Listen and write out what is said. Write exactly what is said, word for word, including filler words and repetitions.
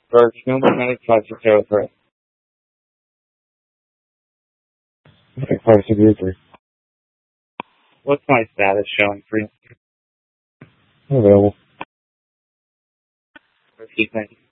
Or number medic five six zero three. Medic five six zero three. What's my status showing for you? Available. Excuse me.